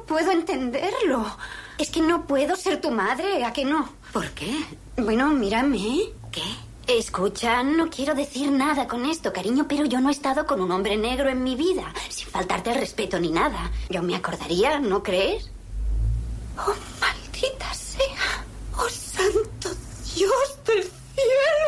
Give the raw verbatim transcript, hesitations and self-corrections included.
puedo entenderlo. Es que no puedo ser tu madre, ¿a que no? ¿Por qué? Bueno, mírame. ¿Qué? Escucha, no quiero decir nada con esto, cariño, pero yo no he estado con un hombre negro en mi vida, sin faltarte el respeto ni nada. Yo me acordaría, ¿no crees? Oh, maldita sea. Oh, santo Dios del